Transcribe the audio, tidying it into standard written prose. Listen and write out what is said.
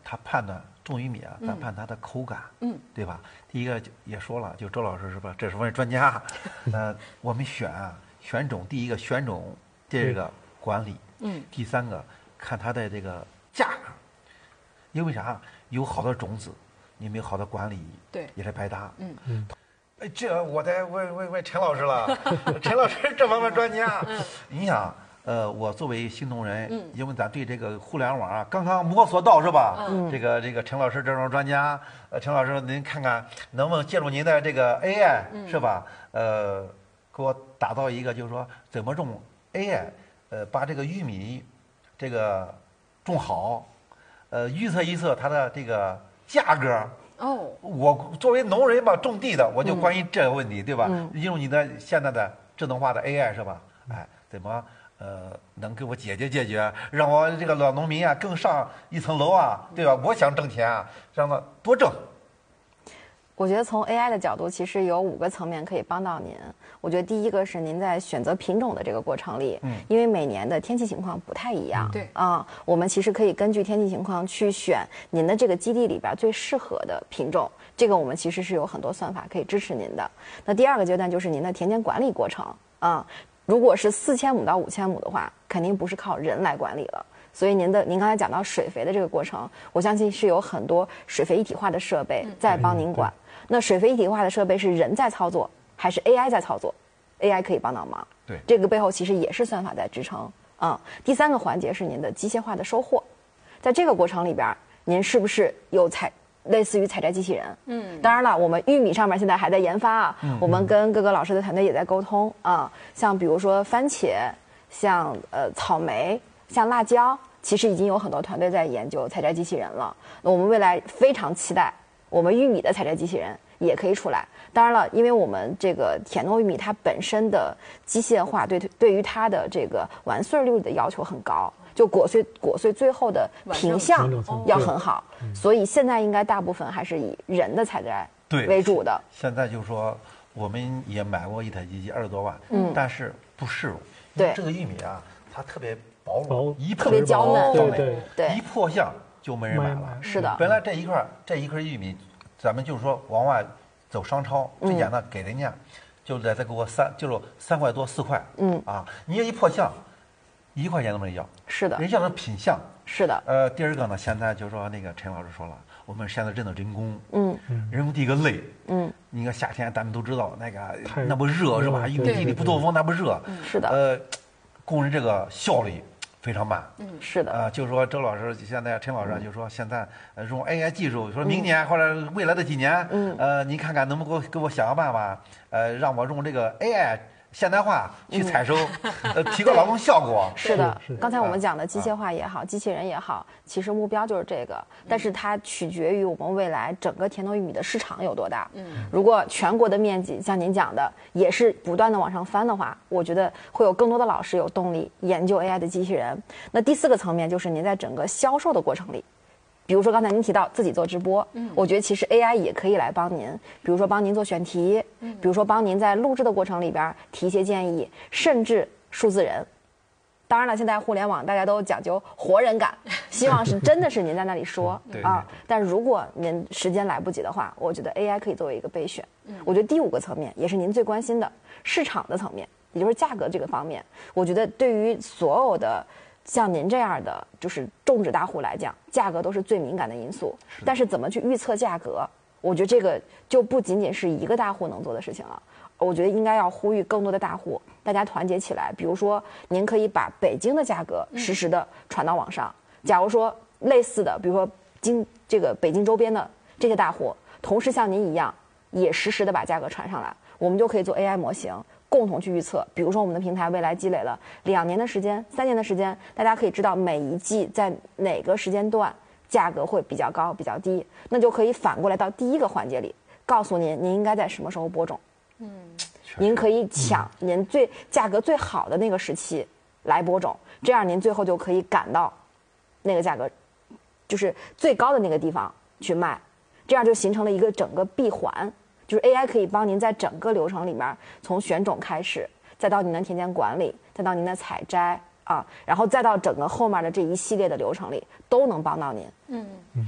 他判断种玉米啊，咱判它的口感，对吧？第一个也说了，就周老师是吧？这是我们专家，我们选种，第一个选种这个管理，第三个看它的这个价格，因为啥？有好的种子，你没有好的管理， 对， 也是白搭，这我得问陈老师了，陈老师这方面专家，你想。我作为新农人，因为咱对这个互联网啊刚刚摸索到是吧？这个陈老师这种专家，陈老师您看看能不能借助您的这个 AI 是吧？给我打造一个就是说怎么种 AI，把这个玉米这个种好，预测它的这个价格。我作为农人吧，种地的，我就关心这个问题，对吧？利用你的现在的智能化的 AI 是吧？哎，怎么？能给我解决，让我这个老农民啊更上一层楼啊，对吧？我想挣钱啊，让他多挣。 我觉得从 AI 的角度，其实有5个层面可以帮到您。我觉得第一个是您在选择品种的这个过程里，因为每年的天气情况不太一样， 对我们其实可以根据天气情况去选您的这个基地里边最适合的品种。这个我们其实是有很多算法可以支持您的。那第2个阶段就是您的田间管理过程如果是4000亩到5000亩的话，肯定不是靠人来管理了。所以您刚才讲到水肥的这个过程，我相信是有很多水肥一体化的设备在帮您管。那水肥一体化的设备是人在操作还是 AI 在操作 ？AI 可以帮到忙。 对， 这个背后其实也是算法在支撑。第3个环节是您的机械化的收获，在这个过程里边，您是不是有类似于采摘机器人？当然了，我们玉米上面现在还在研发啊，我们跟各个老师的团队也在沟通像比如说番茄，像草莓，像辣椒，其实已经有很多团队在研究采摘机器人了。那我们未来非常期待我们玉米的采摘机器人也可以出来。当然了，因为我们这个田糯玉米它本身的机械化对于它的这个完穗率的要求很高。就果穗最后的品相要很好，所以现在应该大部分还是以人的采摘为主的。 现在就是说，我们也买过一台机器20多万，但是不适用。 对， 这个玉米啊，它特别薄， 特别娇嫩， 对，一破相就没人买了。 是的， 本来这一颗玉米，咱们就是说往外走商超，最简单给人家，就再给我3块多4块，你要一破相。1块钱都没要，是的，人要的品相， 是的。 第2个呢，现在就是说那个陈老师说了，我们现在真的人工，人工第一个累，你看夏天咱们都知道那不热是吧？玉米地里不透风那不热， 是的。 工人这个效率非常慢， 是的。 就是说周老师现在陈老师就是说现在用 AI 技术，说明年或者未来的几年，您看看能不能给我想个办法，让我用这个 AI。现代化去采收，提高劳动效果。 是的，刚才我们讲的机械化也好，机器人也好，其实目标就是这个，但是它取决于我们未来整个田糯玉米的市场有多大。如果全国的面积像您讲的也是不断的往上翻的话，我觉得会有更多的老师有动力研究 AI 的机器人。那第4个层面就是您在整个销售的过程里。比如说刚才您提到自己做直播，我觉得其实 AI 也可以来帮您，比如说帮您做选题，比如说帮您在录制的过程里边提一些建议，甚至数字人。当然了，现在互联网大家都讲究活人感，希望是真的是您在那里说但如果您时间来不及的话，我觉得 AI 可以作为一个备选。我觉得第5个层面也是您最关心的市场的层面，也就是价格这个方面，我觉得对于所有的像您这样的就是种植大户来讲，价格都是最敏感的因素。但是怎么去预测价格，我觉得这个就不仅仅是一个大户能做的事情了。我觉得应该要呼吁更多的大户，大家团结起来。比如说，您可以把北京的价格实时的传到网上。假如说类似的，比如说这个北京周边的这些大户，同时像您一样，也实时的把价格传上来，我们就可以做 AI 模型。共同去预测，比如说我们的平台未来积累了2年的时间、3年的时间，大家可以知道每一季在哪个时间段价格会比较高、比较低，那就可以反过来到第1个环节里告诉您应该在什么时候播种。您可以抢您价格最好的那个时期来播种，这样您最后就可以赶到那个价格就是最高的那个地方去卖，这样就形成了一个整个闭环。就是 AI 可以帮您在整个流程里面，从选种开始，再到您的田间管理，再到您的采摘然后再到整个后面的这一系列的流程里，都能帮到您。